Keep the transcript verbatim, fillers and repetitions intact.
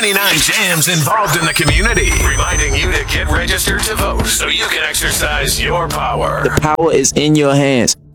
ninety-nine Jams involved in the community, reminding you to get registered to vote so you can exercise your power. The power is in your hands.